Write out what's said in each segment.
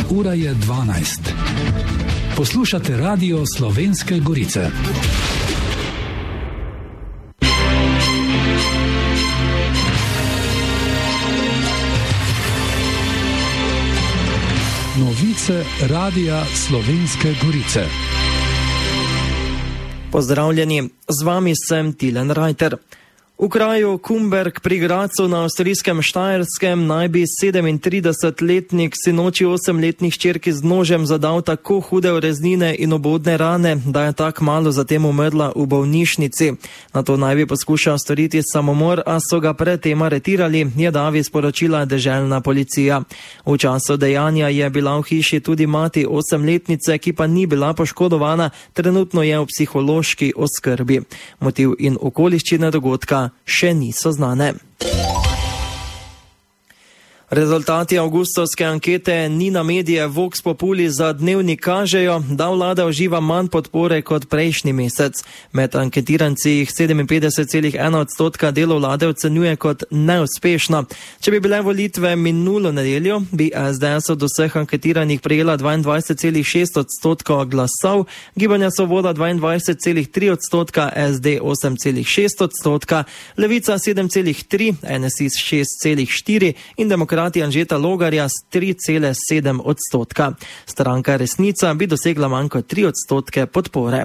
Ura je 12. Poslušate Radio Slovenske Gorice. Novice Radia Slovenske Gorice. Pozdravljeni, z vami sem Tilen Rajter. V kraju Kumberg pri Gradcu na avstrijskem Štajerskem naj bi 37-letnik sinoči 8-letnih hčerki z nožem zadal tako hude ureznine in obodne rane, da je tak malo zatem umrla v bolnišnici. Na to naj bi poskušal storiti samomor, a so ga pred tem aretirali, je davi sporočila deželna policija. V času dejanja je bila v hiši tudi mati 8-letnice, ki pa ni bila poškodovana, trenutno je v psihološki oskrbi. Motiv in okoliščine dogodka še niso znane. Rezultati avgustovske ankete Nina Medije Vox Populi za Dnevnik kažejo, da vlada uživa manj podpore kot prejšnji mesec. Med anketiranci jih 57,1% delo vlade ocenjuje kot neuspešno. Če bi bile volitve minulo nedeljo, bi SDS od vseh anketiranih prejela 22,6% glasov, Gibanja Svoboda 22,3%, SD 8,6%, Levica 7,3%, NSI 6,4% in Demokrati Anžeta Logarja s 3,7%. Stranka Resnica bi dosegla manj kot 3% podpore.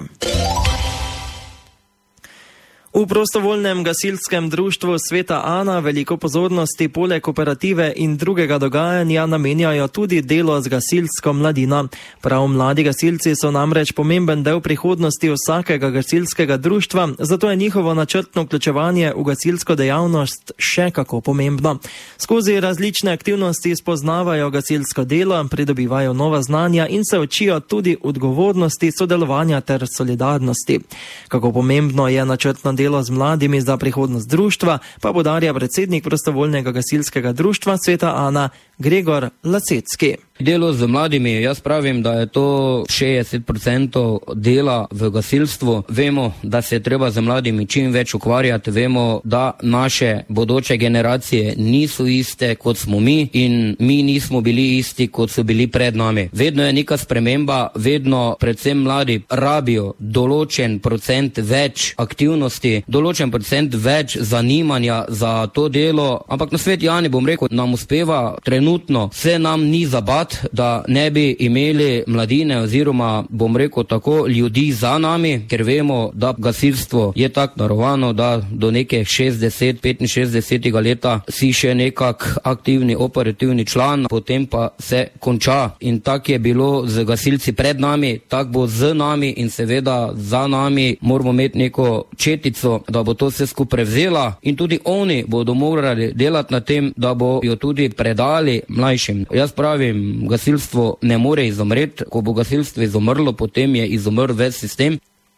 V prostovoljnem gasilskem društvu Sveta Ana veliko pozornosti poleg operative in drugega dogajanja namenjajo tudi delo z gasilsko mladino. Prav mladi gasilci so namreč pomemben del prihodnosti vsakega gasilskega društva, zato je njihovo načrtno vključevanje v gasilsko dejavnost še kako pomembno. Skozi različne aktivnosti spoznavajo gasilsko delo, pridobivajo nova znanja in se učijo tudi odgovornosti, sodelovanja ter solidarnosti. Kako pomembno je načrtno delo z mladimi za prihodnost društva, pa poudarja predsednik prostovoljnega gasilskega društva Sveta Ana Gregor Lacecki. Delo z mladimi, jaz pravim, da je to 60% dela v gasilstvu. Vemo, da se je treba z mladimi čim več ukvarjati, vemo, da naše bodoče generacije niso iste, kot smo mi, in mi nismo bili isti, kot so bili pred nami. Vedno je neka sprememba, vedno predvsem mladi rabijo določen procent več aktivnosti, določen procent več zanimanja za to delo, ampak na Sveti Ani, bom rekel, nam uspeva trenutno, se nam ni zabat, da ne bi imeli mladine oziroma, bom rekel tako, ljudi za nami, ker vemo, da gasilstvo je tako naravano, da do neke 60-65 leta si še nekak aktivni operativni član, potem pa se konča. In tako je bilo z gasilci pred nami, tako bo z nami in seveda za nami moramo imeti neko četico, da bo to vse skupaj prevzela in tudi oni bodo morali delati na tem, da bo jo tudi predali mlajšim. Jaz pravim, gasilstvo ne more izumreti, ko bo gasilstvo izumrlo, potem je izumrl ves sistem.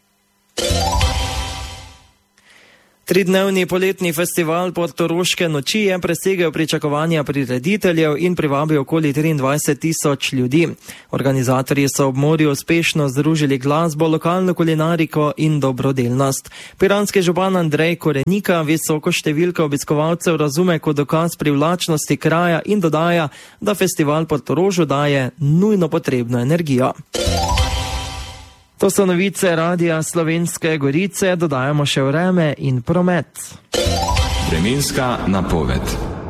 Tridnevni poletni festival Portoroške noči je presegel pričakovanja prirediteljev in privabil okoli 23,000 ljudi. Organizatorji so ob morju uspešno združili glasbo, lokalno kulinariko in dobrodelnost. Piranski župan Andrej Korenika visoko številko obiskovalcev razume kot dokaz privlačnosti kraja in dodaja, da festival Portorožu daje nujno potrebno energijo. To so novice Radia Slovenske Gorice, dodajamo še vreme in promet. Vremenska napoved.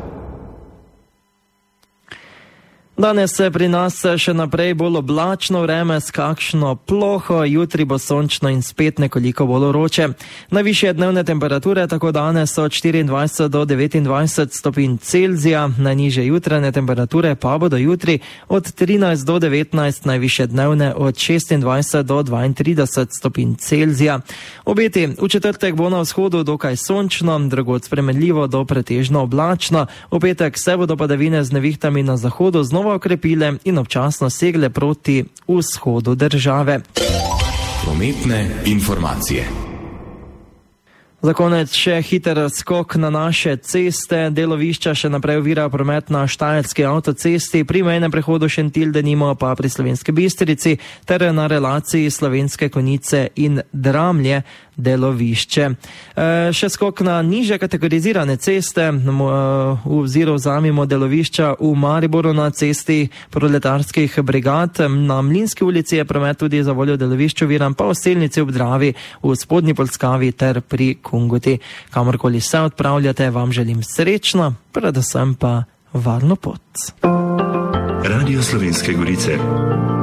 Danes se pri nas še naprej bolj oblačno vreme s kakšno ploho, jutri bo sončno in spet nekoliko bolj vroče. Najvišje dnevne temperature tako danes so od 24 do 29 stopinj Celzija, najnižje jutranje temperature pa bodo jutri od 13 do 19, najvišje dnevne od 26 do 32 stopinj Celzija. Obeti v četrtek bo na vzhodu dokaj sončno, drugod spremenljivo do pretežno oblačno, v petek se bodo padavine z nevihtami na zahodu znova okrepile in občasno segle proti vzhodu države. Prometne informacije. Za konec še hiter skok na naše ceste. Delovišča še naprej ovira promet na Štajerski avtocesti, pri mejnem prehodu Šentilj denimo pa pri Slovenski Bistrici ter na relaciji Slovenske Konjice in Dramlje delovišče. Še skok na niže kategorizirane ceste, v oziru vzamemo delovišča v Mariboru na cesti proletarskih brigad, na Mlinski ulici je promet tudi za voljo delovišču oviran, pa v Selnici ob Dravi, v Spodnji Polskavi ter pri Kungoti. Kamorkoli se odpravljate, vam želim srečno, predvsem pa varno pot. Radio Slovenske Gorice.